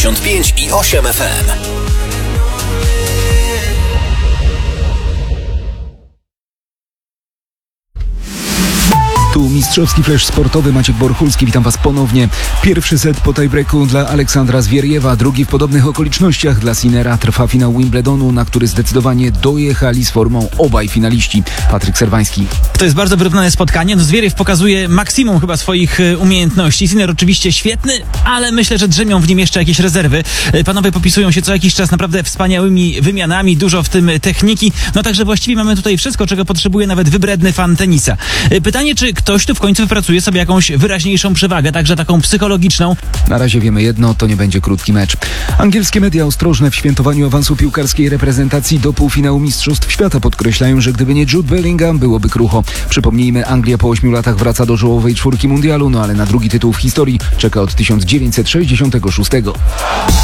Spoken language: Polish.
95,8 FM. Tu mistrzowski flash sportowy, Maciek Borchulski, witam Was ponownie. Pierwszy set po tiebreaku dla Aleksandra Zwieriewa, drugi w podobnych okolicznościach dla Sinnera. Trwa finał Wimbledonu, na który zdecydowanie dojechali z formą obaj finaliści. Patryk Serwański. To jest bardzo wyrównane spotkanie. Zwieriew pokazuje maksimum chyba swoich umiejętności. Sinner oczywiście świetny, ale myślę, że drzemią w nim jeszcze jakieś rezerwy. Panowie popisują się co jakiś czas naprawdę wspaniałymi wymianami, dużo w tym techniki. No także właściwie mamy tutaj wszystko, czego potrzebuje nawet wybredny fan tenisa. Pytanie, czy ktoś tu w końcu wypracuje sobie jakąś wyraźniejszą przewagę, także taką psychologiczną. Na razie wiemy jedno, to nie będzie krótki mecz. Angielskie media ostrożne w świętowaniu awansu piłkarskiej reprezentacji do półfinału Mistrzostw Świata podkreślają, że gdyby nie Jude Bellingham, byłoby krucho. Przypomnijmy, Anglia po 8 latach wraca do czołowej czwórki mundialu, no ale na drugi tytuł w historii czeka od 1966.